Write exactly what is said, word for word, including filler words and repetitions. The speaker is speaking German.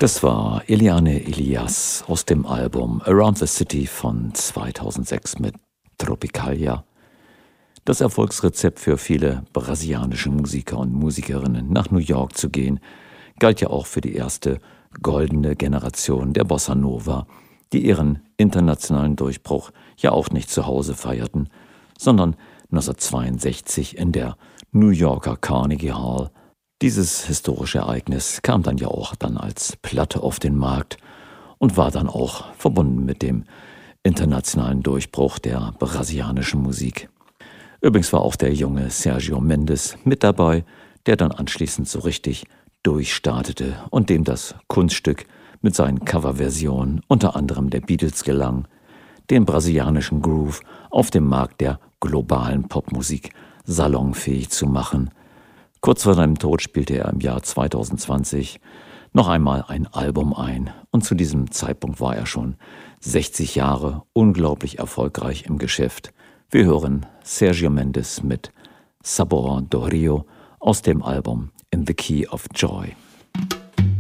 Das war Eliane Elias aus dem Album Around the City von zweitausendsechs mit Tropicalia. Das Erfolgsrezept für viele brasilianische Musiker und Musikerinnen, nach New York zu gehen, galt ja auch für die erste goldene Generation der Bossa Nova, die ihren internationalen Durchbruch ja auch nicht zu Hause feierten, sondern neunzehnhundertzweiundsechzig in der New Yorker Carnegie Hall. Dieses historische Ereignis kam dann ja auch dann als Platte auf den Markt und war dann auch verbunden mit dem internationalen Durchbruch der brasilianischen Musik. Übrigens war auch der junge Sergio Mendes mit dabei, der dann anschließend so richtig durchstartete und dem das Kunststück mit seinen Coverversionen unter anderem der Beatles gelang, den brasilianischen Groove auf dem Markt der globalen Popmusik salonfähig zu machen. Kurz vor seinem Tod spielte er im Jahr zweitausendzwanzig noch einmal ein Album ein und zu diesem Zeitpunkt war er schon sechzig Jahre unglaublich erfolgreich im Geschäft. Wir hören Sergio Mendes mit Sabor do Rio aus dem Album In the Key of Joy.